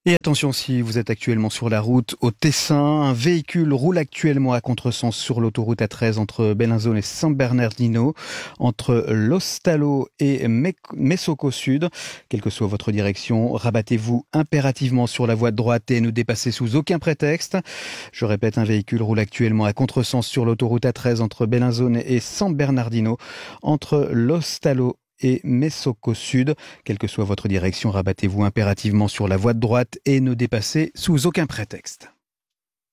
Et attention, si vous êtes actuellement sur la route au Tessin, un véhicule roule actuellement à contresens sur l'autoroute A13 entre Bellinzone et San Bernardino, entre Lostalo et Messoco Sud. Quelle que soit votre direction, rabattez-vous impérativement sur la voie de droite et ne dépassez sous aucun prétexte. Je répète, un véhicule roule actuellement à contresens sur l'autoroute A13 entre Bellinzone et San Bernardino, entre Lostalo et Messoco Sud. Quelle que soit votre direction, rabattez-vous impérativement sur la voie de droite et ne dépassez sous aucun prétexte.